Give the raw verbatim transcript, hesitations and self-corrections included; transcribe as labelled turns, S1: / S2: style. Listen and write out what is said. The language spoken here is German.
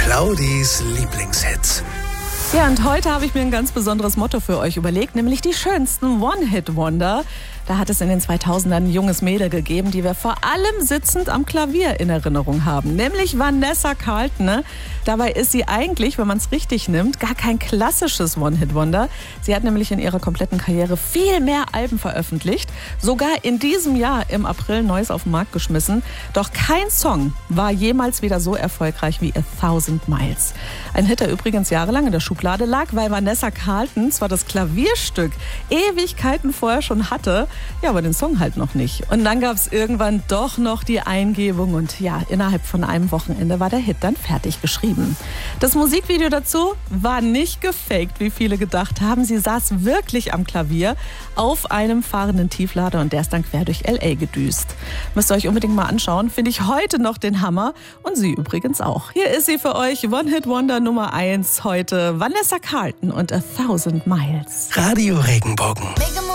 S1: Claudis Lieblingshits.
S2: Ja, und heute habe ich mir ein ganz besonderes Motto für euch überlegt, nämlich die schönsten One-Hit-Wonder. Da hat es in den zweitausendern ein junges Mädel gegeben, die wir vor allem sitzend am Klavier in Erinnerung haben, nämlich Vanessa Carlton. Ne? Dabei ist sie eigentlich, wenn man es richtig nimmt, gar kein klassisches One-Hit-Wonder. Sie hat nämlich in ihrer kompletten Karriere viel mehr Alben veröffentlicht, sogar in diesem Jahr im April Neues auf den Markt geschmissen. Doch kein Song war jemals wieder so erfolgreich wie A Thousand Miles. Ein Hit, der übrigens jahrelang in der Schublade lag, weil Vanessa Carlton zwar das Klavierstück Ewigkeiten vorher schon hatte, ja, aber den Song halt noch nicht. Und dann gab es irgendwann doch noch die Eingebung und ja, innerhalb von einem Wochenende war der Hit dann fertig geschrieben. Das Musikvideo dazu war nicht gefaked, wie viele gedacht haben. Sie saß wirklich am Klavier auf einem fahrenden Tieflader und der ist dann quer durch L A gedüst. Müsst ihr euch unbedingt mal anschauen. Finde ich heute noch den Hammer und sie übrigens auch. Hier ist sie für euch, One-Hit-Wonder Nummer eins heute, Vanessa Carlton und A Thousand Miles.
S1: Radio Regenbogen.